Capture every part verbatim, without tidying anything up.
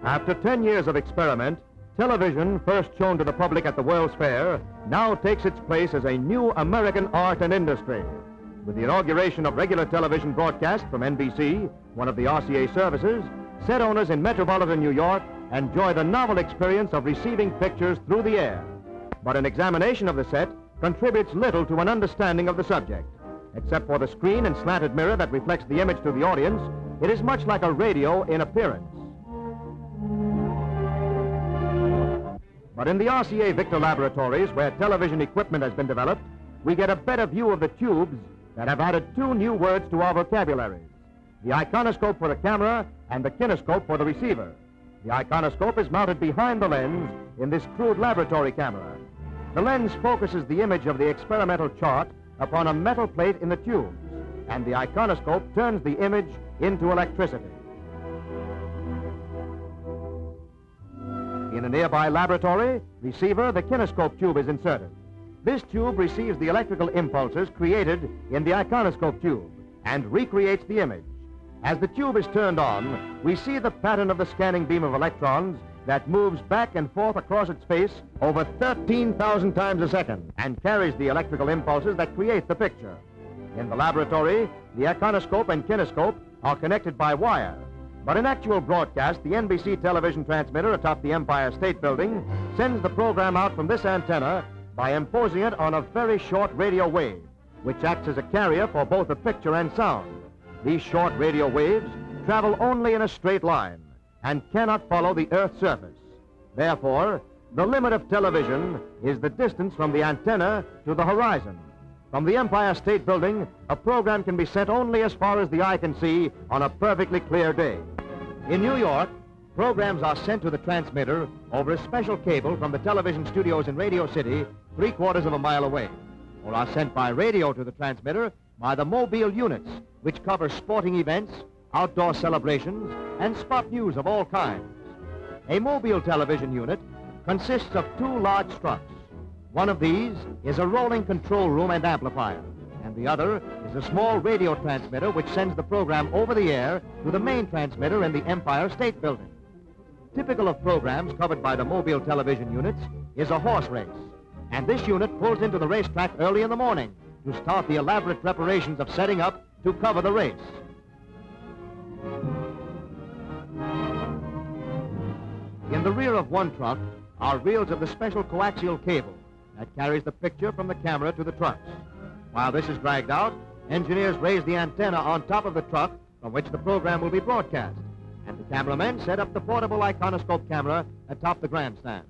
After ten years of experiment, television, first shown to the public at the World's Fair, now takes its place as a new American art and industry. With the inauguration of regular television broadcast from N B C, one of the R C A services, set owners in metropolitan New York enjoy the novel experience of receiving pictures through the air. But an examination of the set contributes little to an understanding of the subject. Except for the screen and slanted mirror that reflects the image to the audience, it is much like a radio in appearance. But in the R C A Victor laboratories, where television equipment has been developed, we get a better view of the tubes that have added two new words to our vocabularies: the iconoscope for the camera and the kinescope for the receiver. The iconoscope is mounted behind the lens in this crude laboratory camera. The lens focuses the image of the experimental chart upon a metal plate in the tubes, and the iconoscope turns the image into electricity. In a nearby laboratory receiver, the kinescope tube is inserted. This tube receives the electrical impulses created in the iconoscope tube and recreates the image. As the tube is turned on, we see the pattern of the scanning beam of electrons that moves back and forth across its face over thirteen thousand times a second and carries the electrical impulses that create the picture. In the laboratory, the iconoscope and kinescope are connected by wire. But in actual broadcast, the N B C television transmitter atop the Empire State Building sends the program out from this antenna by imposing it on a very short radio wave, which acts as a carrier for both the picture and sound. These short radio waves travel only in a straight line and cannot follow the Earth's surface. Therefore, the limit of television is the distance from the antenna to the horizon. From the Empire State Building, a program can be sent only as far as the eye can see on a perfectly clear day. In New York, programs are sent to the transmitter over a special cable from the television studios in Radio City, three quarters of a mile away, or are sent by radio to the transmitter by the mobile units, which cover sporting events, outdoor celebrations, and spot news of all kinds. A mobile television unit consists of two large struts. One of these is a rolling control room and amplifier, and the other is a small radio transmitter which sends the program over the air to the main transmitter in the Empire State Building. Typical of programs covered by the mobile television units is a horse race, and this unit pulls into the racetrack early in the morning to start the elaborate preparations of setting up to cover the race. In the rear of one truck are reels of the special coaxial cable that carries the picture from the camera to the trucks. While this is dragged out, engineers raise the antenna on top of the truck from which the program will be broadcast, and the cameramen set up the portable iconoscope camera atop the grandstand.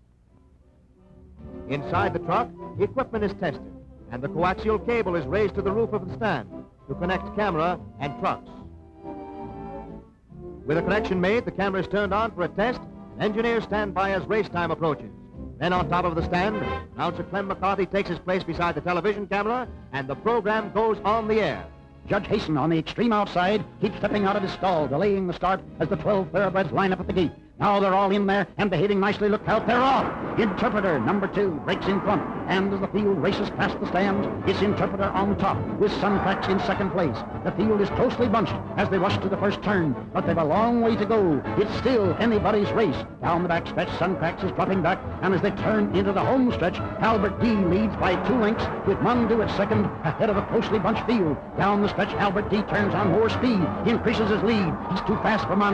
Inside the truck, equipment is tested, and the coaxial cable is raised to the roof of the stand to connect camera and trucks. With a connection made, the camera is turned on for a test, and engineers stand by as race time approaches. Then on top of the stand, announcer Clem McCarthy takes his place beside the television camera, and the program goes on the air. Judge Hasten on the extreme outside keeps stepping out of his stall, delaying the start as the twelve thoroughbreds line up at the gate. Now they're all in there and behaving nicely. Look out, they're off. Interpreter number two breaks in front, and as the field races past the stands, it's Interpreter on top with Sunfax in second place. The field is closely bunched as they rush to the first turn, but they've a long way to go. It's still anybody's race. Down the back stretch, Sunfax is dropping back, and as they turn into the home stretch, Albert D leads by two lengths with Mundu at second ahead of a closely bunched field. Down the stretch, Albert D turns on more speed, increases his lead. He's too fast for Mundu.